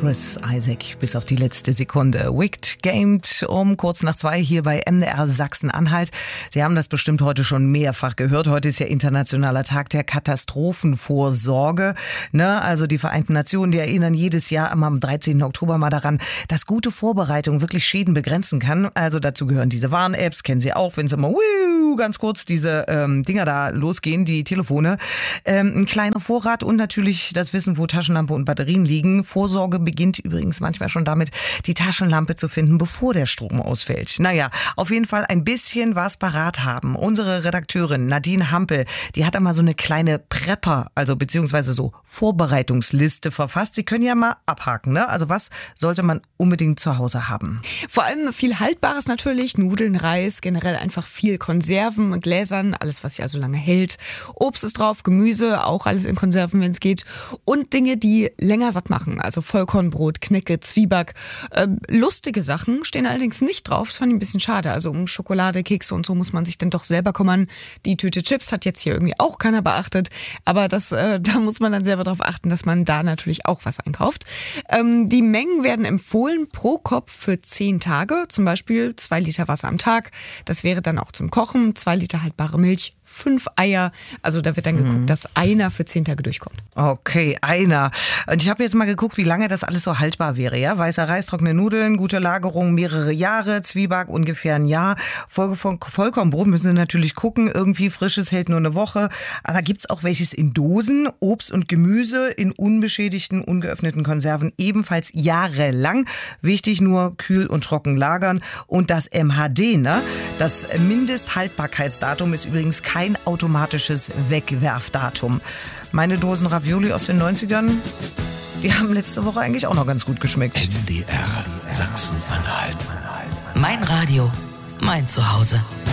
Chris Isaak bis auf die letzte Sekunde. Wicked gamed um kurz nach 2 hier bei MDR Sachsen-Anhalt. Sie haben das bestimmt heute schon mehrfach gehört. Heute ist ja internationaler Tag der Katastrophenvorsorge. Also die Vereinten Nationen, die erinnern jedes Jahr am 13. Oktober mal daran, dass gute Vorbereitung wirklich Schäden begrenzen kann. Also dazu gehören diese Warn-Apps, kennen Sie auch, wenn Sie immer ganz kurz diese Dinger da losgehen, die Telefone. Ein kleiner Vorrat und natürlich das Wissen, wo Taschenlampe und Batterien liegen. Vorsorge beginnt übrigens manchmal schon damit, die Taschenlampe zu finden, bevor der Strom ausfällt. Auf jeden Fall ein bisschen was parat haben. Unsere Redakteurin Nadine Hampel, die hat einmal so eine kleine Prepper, also beziehungsweise so Vorbereitungsliste verfasst. Sie können ja mal abhaken, ne? Also was sollte man unbedingt zu Hause haben? Vor allem viel Haltbares natürlich, Nudeln, Reis, generell einfach viel Konserven, Gläsern, alles was ja so lange hält. Obst ist drauf, Gemüse, auch alles in Konserven, wenn es geht. Und Dinge, die länger satt machen, also Vollkornbrot, Knäcke, Zwieback. Lustige Sachen stehen allerdings nicht drauf, das fand ich ein bisschen schade. Also um Schokolade, Kekse und so muss man sich dann doch selber kümmern. Die Tüte Chips hat jetzt hier irgendwie auch keiner beachtet, aber da muss man dann selber darauf achten, dass man da natürlich auch was einkauft. Die Mengen werden empfohlen pro Kopf für 10 Tage, zum Beispiel 2 Liter Wasser am Tag. Das wäre dann auch zum Kochen, 2 Liter haltbare Milch, 5 Eier. Also da wird dann geguckt, dass einer für 10 Tage durchkommt. Okay, einer. Und ich habe jetzt mal geguckt, wie lange das alles so haltbar wäre. Ja? Weißer Reis, trockene Nudeln, gute Lagerung, mehrere Jahre, Zwieback ungefähr ein Jahr. Vollkornbrot müssen Sie natürlich gucken, irgendwie frisches hält nur eine Woche. Aber da gibt's auch welches in Dosen, Obst und Gemüse in unbeschädigten, ungeöffneten Konserven ebenfalls jahrelang. Wichtig nur kühl und trocken lagern. Und das MHD, das Mindesthaltbarkeitsdatum ist übrigens kein automatisches Wegwerfdatum. Meine Dosen Ravioli aus den 90ern, die haben letzte Woche eigentlich auch noch ganz gut geschmeckt. MDR Sachsen-Anhalt. Mein Radio, mein Zuhause.